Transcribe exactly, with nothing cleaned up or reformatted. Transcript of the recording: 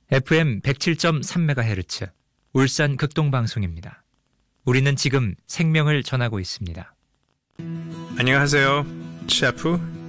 에프엠 백칠 점 삼 메가헤르츠 울산 극동방송입니다. 우리는 지금 생명을 전하고 있습니다. 안녕하세요. 셰프